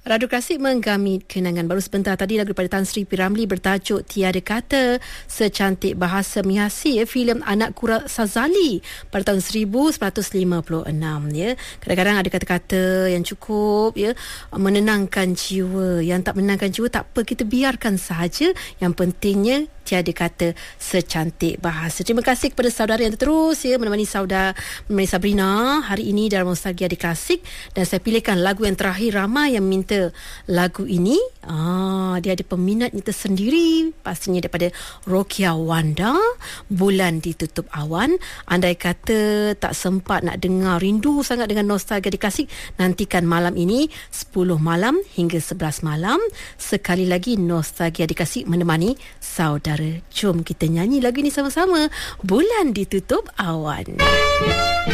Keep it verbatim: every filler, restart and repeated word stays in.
Radio Klasik menggamit kenangan. Baru sebentar tadi lagu daripada Tan Sri P. Ramlee bertajuk Tiada Kata, secantik bahasa menghiasi ya, filem Anak Kura Sazali pada tahun seribu sembilan ratus lima puluh enam ya. Kadang-kadang ada kata-kata yang cukup ya menenangkan jiwa. Yang tak menenangkan jiwa tak apa, kita biarkan sahaja. Yang pentingnya tiada kata secantik bahasa. Terima kasih kepada saudara yang terus ya menemani saudara menemani Sabrina hari ini dalam Nostalgia di Klasik, dan saya pilihkan lagu yang terakhir. Ramai yang minta lagu ini. Ah, dia ada peminatnya tersendiri, pastinya daripada Rokia Wanda, Bulan Ditutup Awan. Andai kata tak sempat nak dengar, rindu sangat dengan Nostalgia di Klasik, nantikan malam ini sepuluh malam hingga sebelas malam. Sekali lagi Nostalgia di Klasik menemani saudara. Jom kita nyanyi lagu ini sama-sama. Bulan Ditutup Awan.